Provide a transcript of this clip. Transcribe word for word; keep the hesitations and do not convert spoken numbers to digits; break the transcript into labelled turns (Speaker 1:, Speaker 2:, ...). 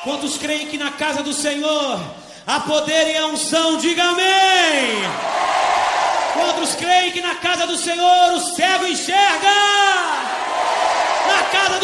Speaker 1: Quantos creem que na casa do Senhor há poder e a unção? Diga amém. Quantos creem que na casa do Senhor o cego enxerga?